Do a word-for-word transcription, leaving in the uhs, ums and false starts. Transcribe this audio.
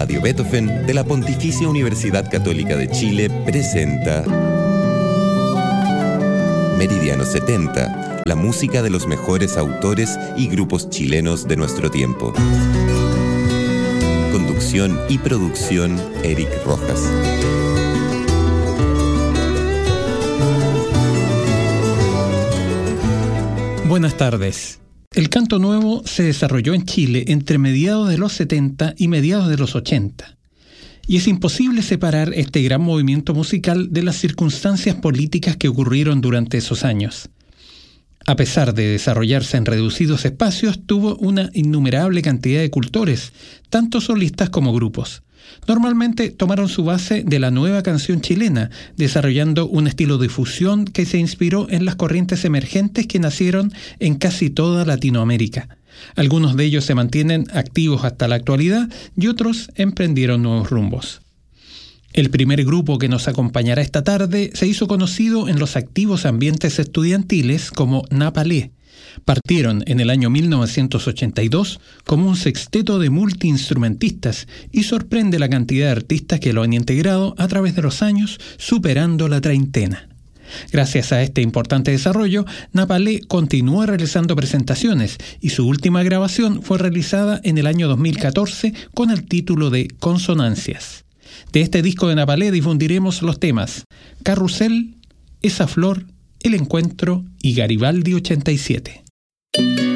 Radio Beethoven de la Pontificia Universidad Católica de Chile presenta Meridiano setenta, la música de los mejores autores y grupos chilenos de nuestro tiempo. Conducción y producción, Eric Rojas. Buenas tardes. El canto nuevo se desarrolló en Chile entre mediados de los setenta y mediados de los ochenta. Y es imposible separar este gran movimiento musical de las circunstancias políticas que ocurrieron durante esos años. A pesar de desarrollarse en reducidos espacios, tuvo una innumerable cantidad de cultores, tanto solistas como grupos. Normalmente tomaron su base de la nueva canción chilena, desarrollando un estilo de fusión que se inspiró en las corrientes emergentes que nacieron en casi toda Latinoamérica. Algunos de ellos se mantienen activos hasta la actualidad y otros emprendieron nuevos rumbos. El primer grupo que nos acompañará esta tarde se hizo conocido en los activos ambientes estudiantiles como Napalé. Partieron en el año mil novecientos ochenta y dos como un sexteto de multiinstrumentistas y sorprende la cantidad de artistas que lo han integrado a través de los años, superando la treintena. Gracias a este importante desarrollo, Napalé continuó realizando presentaciones y su última grabación fue realizada en el año dos mil catorce con el título de Consonancias. De este disco de Napalé difundiremos los temas Carrusel, Esa Flor, El Encuentro y Garibaldi ochenta y siete.